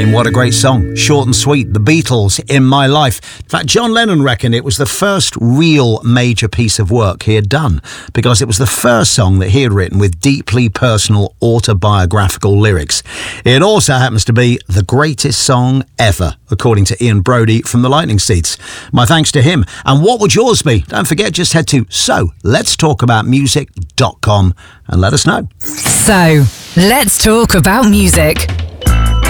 mean, what a great song. Short and sweet. The Beatles, In My Life. In fact, John Lennon reckoned it was the first real major piece of work he had done because it was the first song that he had written with deeply personal autobiographical lyrics. It also happens to be the greatest song ever, according to Ian Brodie from the Lightning Seeds. My thanks to him. And what would yours be? Don't forget, just head to SoLet'sTalkAboutMusic.com and let us know. So, let's talk about music.